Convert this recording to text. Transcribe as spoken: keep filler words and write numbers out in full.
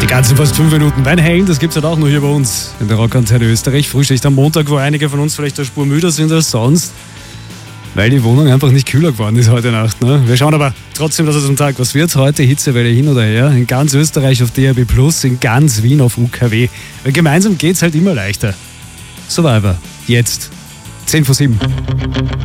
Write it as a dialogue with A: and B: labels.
A: Die ganzen fast fünf Minuten Van Halen, das gibt's halt auch nur hier bei uns in der Rockantenne Österreich. Frühschicht am Montag, wo einige von uns vielleicht eine Spur müder sind als sonst, weil die Wohnung einfach nicht kühler geworden ist heute Nacht. Ne? Wir schauen aber trotzdem, dass es am Tag was wird. Heute Hitzewelle hin oder her. In ganz Österreich auf D A B plus, in ganz Wien auf U K W. Weil gemeinsam geht's halt immer leichter. Survivor, jetzt zehn vor sieben.